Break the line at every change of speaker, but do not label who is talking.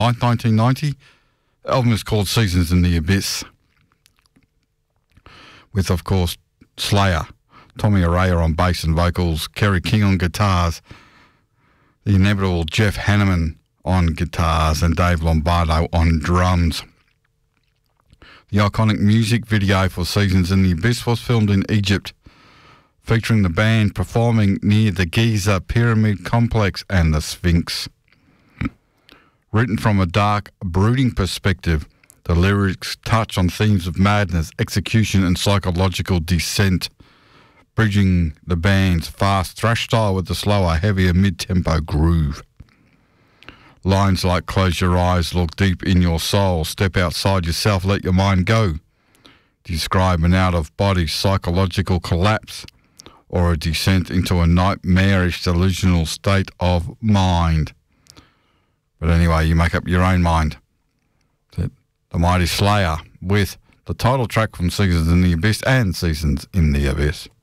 1990. The album is called Seasons in the Abyss, with, of course, Slayer, Tommy Araya on bass and vocals, Kerry King on guitars, the inevitable Jeff Hanneman on guitars, and Dave Lombardo on drums. The iconic music video for Seasons in the Abyss was filmed in Egypt, featuring the band performing near the Giza Pyramid Complex and the Sphinx. Written from a dark, brooding perspective, the lyrics touch on themes of madness, execution and psychological descent, bridging the band's fast thrash style with the slower, heavier mid-tempo groove. Lines like "Close your eyes, look deep in your soul, step outside yourself, let your mind go," describe an out-of-body psychological collapse or a descent into a nightmarish delusional state of mind. But anyway, you make up your own mind. The mighty Slayer with the title track from Seasons in the Abyss and Seasons in the Abyss.